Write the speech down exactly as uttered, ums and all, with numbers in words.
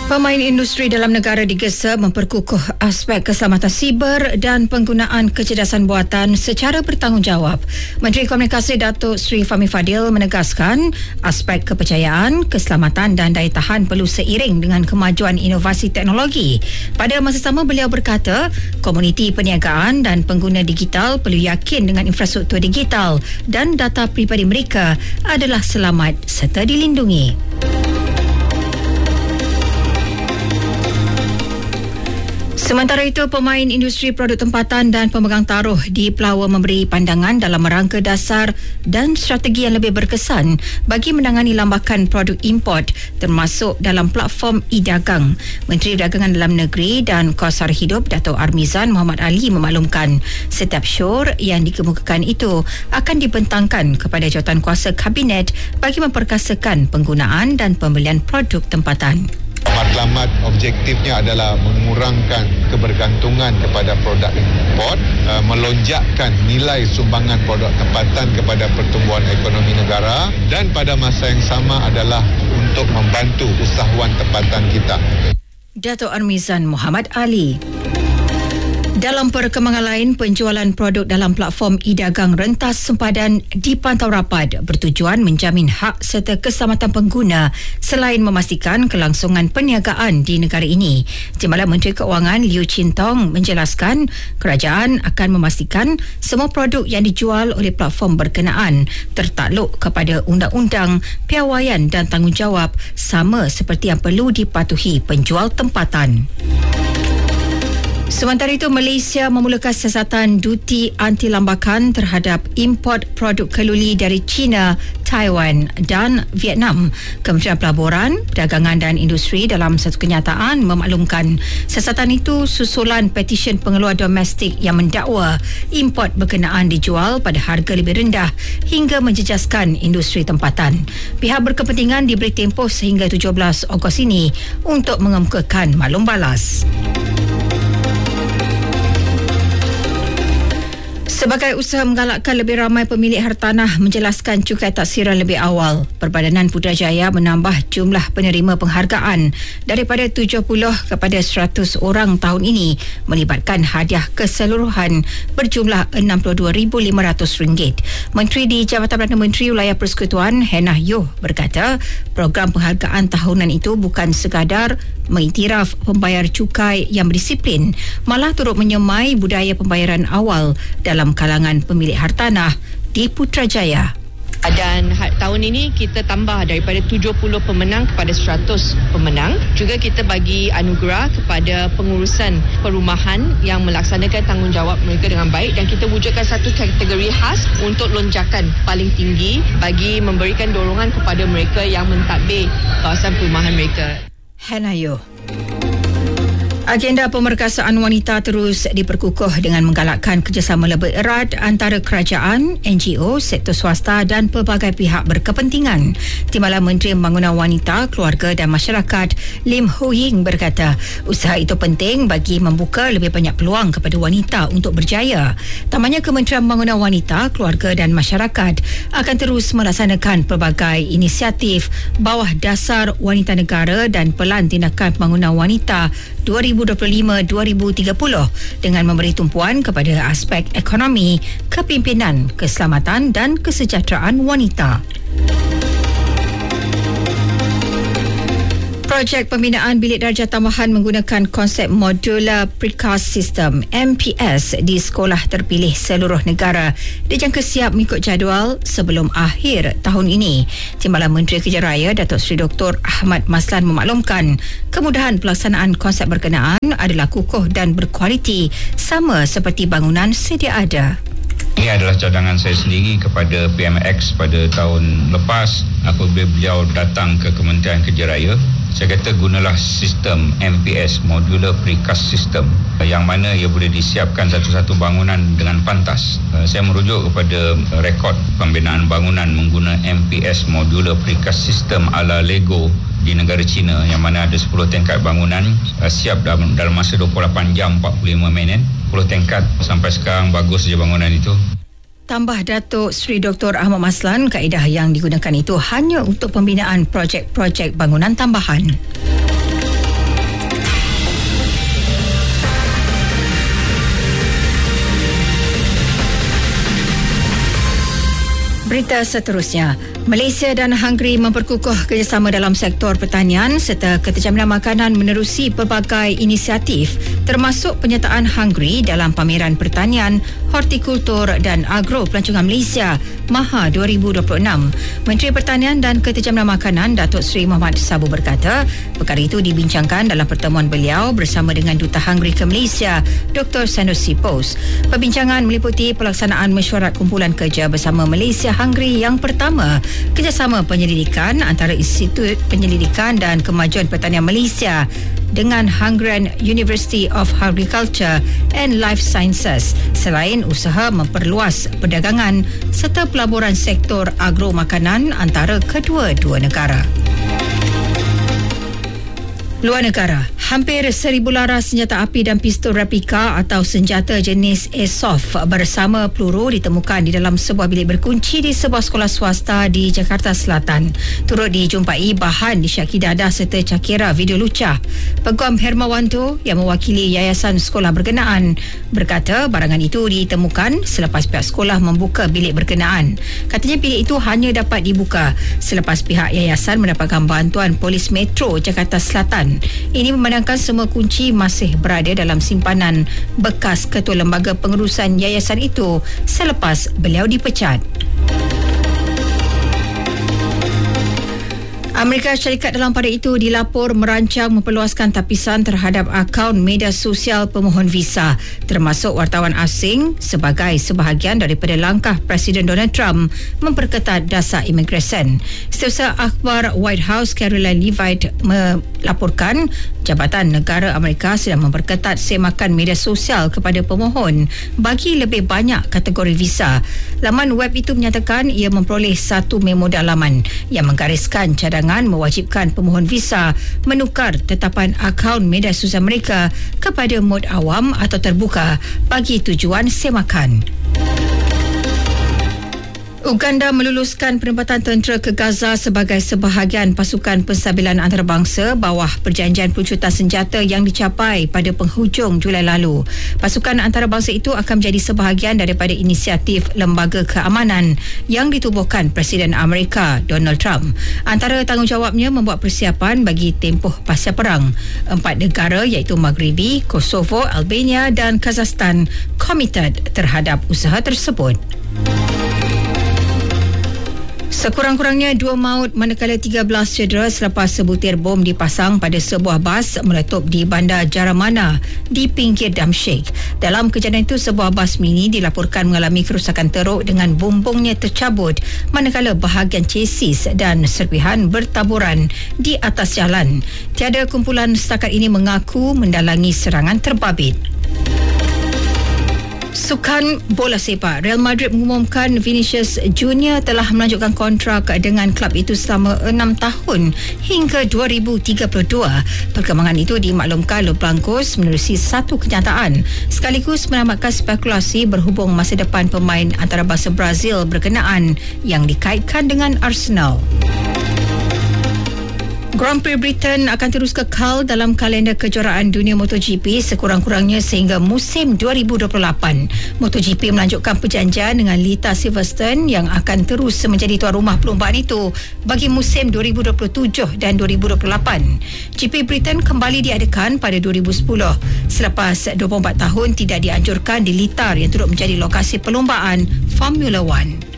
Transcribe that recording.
Pemain industri dalam negara digesa memperkukuh aspek keselamatan siber dan penggunaan kecerdasan buatan secara bertanggungjawab. Menteri Komunikasi Datuk Seri Fahmi Fadil menegaskan aspek kepercayaan, keselamatan dan daya tahan perlu seiring dengan kemajuan inovasi teknologi. Pada masa sama, beliau berkata komuniti perniagaan dan pengguna digital perlu yakin dengan infrastruktur digital dan data peribadi mereka adalah selamat serta dilindungi. Sementara itu, pemain industri produk tempatan dan pemegang taruh di Pelawa memberi pandangan dalam rangka dasar dan strategi yang lebih berkesan bagi menangani lambakan produk import termasuk dalam platform e-dagang. Menteri Perdagangan Dalam Negeri dan Kos Sara Hidup Dato' Armizan Muhammad Ali memaklumkan setiap syur yang dikemukakan itu akan dibentangkan kepada jawatankuasa Kabinet bagi memperkasakan penggunaan dan pembelian produk tempatan. Matlamat objektifnya adalah mengurangkan kebergantungan kepada produk import, uh, melonjakkan nilai sumbangan produk tempatan kepada pertumbuhan ekonomi negara, dan pada masa yang sama adalah untuk membantu usahawan tempatan kita. Dato' Armizan Muhammad Ali. Dalam perkembangan lain, penjualan produk dalam platform e-dagang rentas sempadan dipantau rapat bertujuan menjamin hak serta keselamatan pengguna selain memastikan kelangsungan perniagaan di negara ini. Timbalan Menteri Keuangan Liu Chin Tong menjelaskan kerajaan akan memastikan semua produk yang dijual oleh platform berkenaan tertakluk kepada undang-undang, piawaian dan tanggungjawab sama seperti yang perlu dipatuhi penjual tempatan. Sementara itu, Malaysia memulakan siasatan duti anti lambakan terhadap import produk keluli dari China, Taiwan dan Vietnam. Kementerian Pelaburan, Perdagangan dan Industri dalam satu kenyataan memaklumkan siasatan itu susulan petisyen pengeluar domestik yang mendakwa import berkenaan dijual pada harga lebih rendah hingga menjejaskan industri tempatan. Pihak berkepentingan diberi tempoh sehingga tujuh belas Ogos ini untuk mengemukakan maklum balas. Sebagai usaha menggalakkan lebih ramai pemilik hartanah menjelaskan cukai taksiran lebih awal, Perbadanan Putrajaya menambah jumlah penerima penghargaan daripada tujuh puluh kepada seratus orang tahun ini, melibatkan hadiah keseluruhan berjumlah enam puluh dua ribu lima ratus ringgit. Menteri di Jabatan Perdana Menteri Wilayah Persekutuan Hannah Yeoh berkata, program penghargaan tahunan itu bukan sekadar mengiktiraf pembayar cukai yang berdisiplin, malah turut menyemai budaya pembayaran awal dalam kalangan pemilik hartanah di Putrajaya. Dan tahun ini kita tambah daripada tujuh puluh pemenang kepada seratus pemenang. Juga kita bagi anugerah kepada pengurusan perumahan yang melaksanakan tanggungjawab mereka dengan baik, dan kita wujudkan satu kategori khas untuk lonjakan paling tinggi bagi memberikan dorongan kepada mereka yang mentadbir kawasan perumahan mereka. Hannah Yeoh. Agenda pemerkasaan wanita terus diperkukuh dengan menggalakkan kerjasama lebih erat antara kerajaan, N G O, sektor swasta dan pelbagai pihak berkepentingan. Timbalan Menteri Pembangunan Wanita, Keluarga dan Masyarakat Lim Ho Ying berkata, usaha itu penting bagi membuka lebih banyak peluang kepada wanita untuk berjaya. Tambahnya, Kementerian Pembangunan Wanita, Keluarga dan Masyarakat akan terus melaksanakan pelbagai inisiatif bawah dasar Wanita Negara dan Pelan Tindakan Pembangunan Wanita dua ribu dua puluh lima dua ribu tiga puluh dengan memberi tumpuan kepada aspek ekonomi, kepimpinan, keselamatan dan kesejahteraan wanita. Projek pembinaan bilik darjah tambahan menggunakan konsep Modular Precast System M P S di sekolah terpilih seluruh negara dijangka siap mengikut jadual sebelum akhir tahun ini. Timbalan Menteri Kerja Raya Datuk Seri Doktor Ahmad Maslan memaklumkan kemudahan pelaksanaan konsep berkenaan adalah kukuh dan berkualiti sama seperti bangunan sedia ada. Ini adalah cadangan saya sendiri kepada P M X pada tahun lepas apabila beliau datang ke Kementerian Kerja Raya. Saya kata gunalah sistem M P S, Modular Precast System, yang mana ia boleh disiapkan satu-satu bangunan dengan pantas. Saya merujuk kepada rekod pembinaan bangunan menggunakan M P S, Modular Precast System ala Lego di negara China, yang mana ada sepuluh tingkat bangunan siap dalam, dalam masa dua puluh lapan jam empat puluh lima minit. sepuluh tingkat sampai sekarang bagus saja bangunan itu. Tambah Datuk Seri Doktor Ahmad Maslan, kaedah yang digunakan itu hanya untuk pembinaan projek-projek bangunan tambahan. Berita seterusnya, Malaysia dan Hungary memperkukuh kerjasama dalam sektor pertanian serta keterjaminan makanan menerusi pelbagai inisiatif termasuk penyertaan Hungary dalam pameran pertanian, hortikultur dan agro pelancongan Malaysia MAHA dua ribu dua puluh enam. Menteri Pertanian dan Keterjaminan Makanan Datuk Seri Mohamad Sabu berkata, perkara itu dibincangkan dalam pertemuan beliau bersama dengan Duta Hungary ke Malaysia, Doktor Sanusi Pos. Perbincangan meliputi pelaksanaan mesyuarat kumpulan kerja bersama Malaysia Hungary yang pertama, kerjasama penyelidikan antara Institut Penyelidikan dan Kemajuan Pertanian Malaysia dengan Hungarian University of Agriculture and Life Sciences, selain usaha memperluas perdagangan serta pelaburan sektor agro makanan antara kedua-dua negara. Luar negara, hampir seribu laras senjata api dan pistol replika atau senjata jenis Airsoft bersama peluru ditemukan di dalam sebuah bilik berkunci di sebuah sekolah swasta di Jakarta Selatan. Turut dijumpai bahan disyaki dadah serta cakera video lucah. Peguam Hermawanto yang mewakili yayasan sekolah berkenaan berkata barangan itu ditemukan selepas pihak sekolah membuka bilik berkenaan. Katanya bilik itu hanya dapat dibuka selepas pihak yayasan mendapatkan bantuan Polis Metro Jakarta Selatan. Ini memandangkan semua kunci masih berada dalam simpanan bekas ketua lembaga pengurusan yayasan itu selepas beliau dipecat. Amerika Syarikat dalam pada itu dilapor merancang memperluaskan tapisan terhadap akaun media sosial pemohon visa termasuk wartawan asing sebagai sebahagian daripada langkah Presiden Donald Trump memperketat dasar imigresen. Setiausaha akhbar White House Caroline Leavitt melaporkan Jabatan Negara Amerika sedang memperketat semakan media sosial kepada pemohon bagi lebih banyak kategori visa. Laman web itu menyatakan ia memperoleh satu memo dalaman yang menggariskan cadangan mewajibkan pemohon visa menukar tetapan akaun media sosial mereka kepada mod awam atau terbuka bagi tujuan semakan. Uganda meluluskan penempatan tentera ke Gaza sebagai sebahagian pasukan penstabilan antarabangsa bawah perjanjian pelucutan senjata yang dicapai pada penghujung Julai lalu. Pasukan antarabangsa itu akan menjadi sebahagian daripada inisiatif Lembaga Keamanan yang ditubuhkan Presiden Amerika Donald Trump. Antara tanggungjawabnya membuat persiapan bagi tempoh pasca perang. Empat negara iaitu Maghribi, Kosovo, Albania dan Kazakhstan komited terhadap usaha tersebut. Sekurang-kurangnya dua maut manakala tiga belas cedera selepas sebutir bom dipasang pada sebuah bas meletup di bandar Jaramana di pinggir Damsyik. Dalam kejadian itu, sebuah bas mini dilaporkan mengalami kerusakan teruk dengan bumbungnya tercabut manakala bahagian chassis dan serpihan bertaburan di atas jalan. Tiada kumpulan setakat ini mengaku mendalangi serangan terbabit. Sukan bola sepak, Real Madrid mengumumkan Vinicius Junior telah melanjutkan kontrak dengan klub itu selama enam tahun hingga dua ribu tiga puluh dua. Perkembangan itu dimaklumkan Los Blancos menerusi satu kenyataan sekaligus menamatkan spekulasi berhubung masa depan pemain antarabangsa Brazil berkenaan yang dikaitkan dengan Arsenal. Grand Prix Britain akan terus kekal dalam kalender kejuaraan dunia MotoGP sekurang-kurangnya sehingga musim dua ribu dua puluh lapan. MotoGP melanjutkan perjanjian dengan Lita Silverstone yang akan terus menjadi tuan rumah perlombaan itu bagi musim dua ribu dua puluh tujuh dan dua ribu dua puluh lapan. G P Britain kembali diadakan pada dua ribu sepuluh selepas dua puluh empat tahun tidak dianjurkan di Litar yang turut menjadi lokasi perlombaan Formula One.